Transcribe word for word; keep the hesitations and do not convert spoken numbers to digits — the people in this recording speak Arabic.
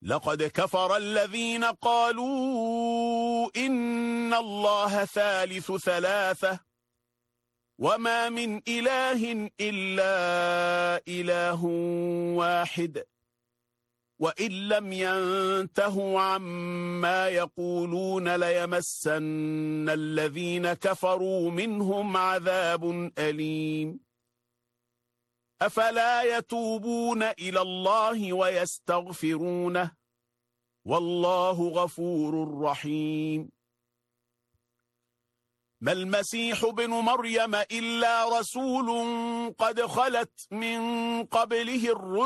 لقد كفر الذين قالوا إن الله ثالث ثلاثة وما من إله إلا إله واحد وإن لم ينتهوا عما يقولون ليمسن الذين كفروا منهم عذاب أليم أفلا يتوبون إلى الله ويستغفرونه والله غفور رحيم ما المسيح ابن مريم إلا رسول قد خلت من قبله الرسل